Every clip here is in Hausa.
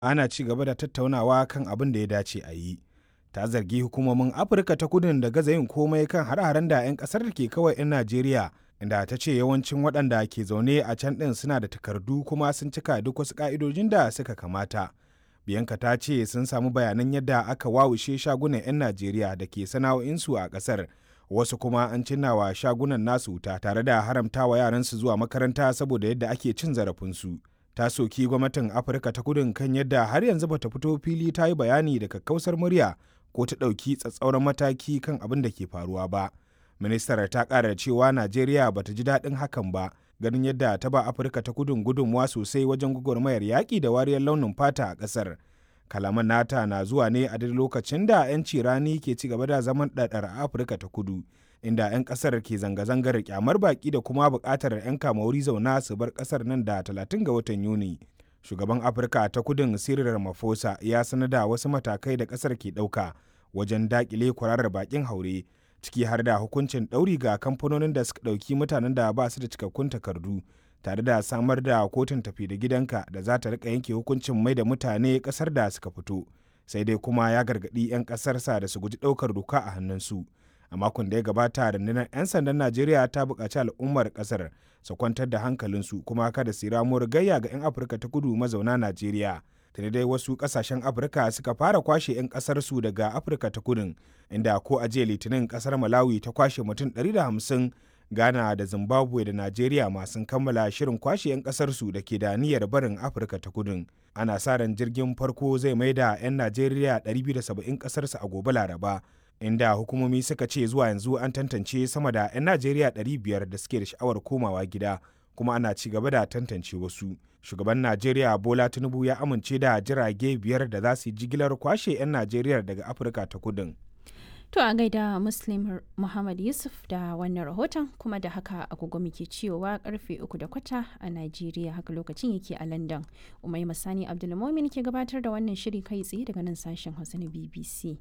ana ci gaba da tattaunawa kan abin da ya dace a yi. Ta zargi hukumomin Afirka ta Kudun da gaza yin komai kan hare-haren da 'yan ƙasar ke kawai 'yan Najeriya, inda ta ce yawancin waɗanda ke zaune a can ɗin suna da takardu kuma sun cika duk wasu ƙa'idojin da suka kamata. Bianca ta ce sun samu bayanan yadda aka wawushe shagunan 'yan Najeriya da ke sana'o'insu a ƙasar, wasu kuma an cinnawa shagunan nasu wuta tare da haramtawa yaransu zuwa makaranta saboda yadda ake cin zarafinsu. Ta soki gwamnatin Afirka ta Kudun kan yadda har yanzu bata fito fili ta yi bayani da kakkausar murya ko ta ɗauki tsatsauran mataki kan abin da ke faruwa ba. Ministar ta ƙara da cewa Najeriya bata ji daɗin hakan ba, ganin yadda ta ba Afirka ta Kudun gudunmuwa sosai wajen gwagwarmayar yaƙi da wariyar launin fata a ƙasar. Kalaman nata na zuwa ne a duk lokacin da 'yanci rani ke ci gaba da zaman ɗaɗɗar a Afirka ta Kudu, inda 'yan ƙasar ke zanga-zangar kyamar baƙi da kuma buƙatar 'yan kamauri zauna su bar ƙasar nan da 30 ga watan Yuni. Shugaban Afirka ta Kudun Cyril Ramaphosa ya sanar da wasu matakai da ƙasar ke ɗauka wajen daƙile kwararar baƙin haure, ciki har da hukuncin ɗauri ga kamfanonin da suka ɗauki mutanen da ba su da cikakkun takardu, tare da samar da kotun tafi da gidanka da za ta rika yanke hukuncin mai da mutane ƙasar da suka fito. Sai dai kuma ya gargaɗi 'yan ƙasarsa da su guji ɗaukar doka a hannunsu. A makon da ya gabata, rundunar 'yan sandan Najeriya ta buƙaci al'ummar ƙasar su kwantar da hankalinsu kuma kada su ramuwar gayya ga 'yan Afirka ta Kudu mazauna Najeriya. Tuni dai wasu ƙasashen Afirka suka fara kwashe 'yan ƙasarsu daga Afirka ta Kudun, inda ko a jiya Litinin ƙasar Malawi ta kwashe mutum 150, Ghana da Zimbabwe da Najeriya ma sun kammala shirin kwashe 'yan ƙasarsu da ke da niyyar barin Afirka ta Kudun. Ana sa ran jirgin farko zai maida 'yan Najeriya 270 ƙasarsu a gobe Laraba, inda hukumomi suka ce zuwa yanzu an tantance sama da 'yan Najeriya 500 da suke da sha'awar komawa gida, kuma ana ci gaba da tantance wasu. Shugaban Najeriya Bola Tinubu ya amince da jirage 5 da za su yi jigilar kwashe 'yan Najeriya daga Afirka ta Kudun. To a gaida Muslim Muhammad Yusuf da wannan rahoton, kuma da haka agogo muke cewa karfe 3:15 a Najeriya, haka lokacin yake a London. Umai Masani Abdulmumin ke gabatar da wannan shiri kai tsaye daga nan sashen Hausa na BBC.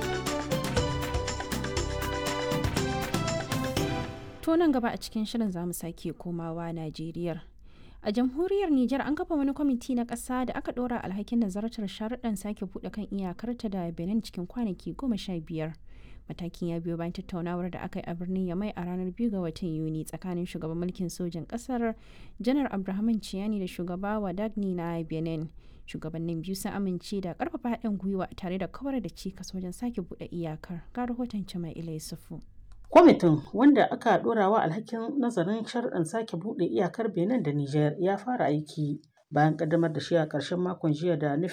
To nan gaba a cikin shirin zamu sake komawa Najeriya. A jamhuriyar Nijar an kafa wani kwamiti na ƙasa da aka ɗora alhakin nazartar sharuɗan sake buɗe kan iyakarta da Benin cikin kwanaki 15. Matakin ya biyo bayan tattaunawar da aka yi a birnin Yamai a ranar 2 ga watan Yuni tsakanin shugaban mulkin sojan ƙasar Janar Abdurrahman Ciyani da shugaba Wadagni na Benin. Shugabannin biyu sun amince da ƙarfafa haɗin gwiwa tare da kawar da cikas wajen sake buɗe iyakar. Ga rahoton Jama'ila Yusufu. Kwamitin, wanda aka ɗorawa alhakin nazarin sharuɗan sake buɗe iyakar Benin da Nijar, ya fara aiki bayan ƙaddamar da shi a ƙarshen makon jiya da nufin